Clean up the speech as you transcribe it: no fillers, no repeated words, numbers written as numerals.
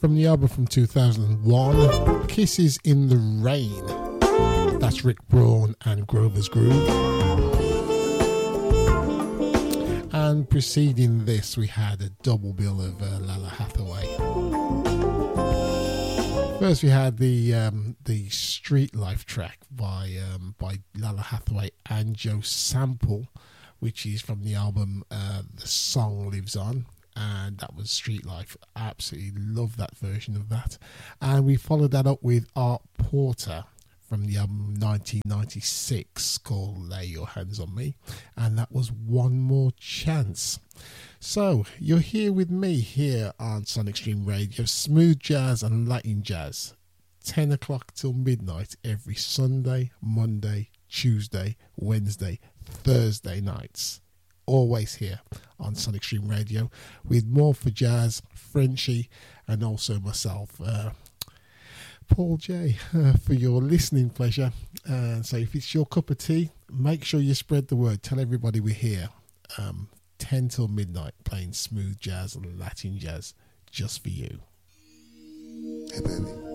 from the album from 2001, Kisses in the Rain. That's Rick Braun and Grover's Groove. And preceding this, we had a double bill of Lalah Hathaway. First, we had the Street Life track by Lalah Hathaway and Joe Sample, which is from the album The Song Lives On, and that was Street Life. Absolutely love that version of that. And we followed that up with Art Porter from the album 1996 called Lay Your Hands on Me, and that was One More Chance. So you're here with me here on Sonic Stream Radio, smooth jazz and Latin jazz, 10 o'clock till midnight every Sunday, Monday, Tuesday, Wednesday, Thursday nights. Always here on Sonic Stream Radio with more for jazz, Frenchie, and also myself, Paul J, for your listening pleasure. So if it's your cup of tea, make sure you spread the word. Tell everybody we're here 10 till midnight playing smooth jazz and Latin jazz just for you. Hey baby,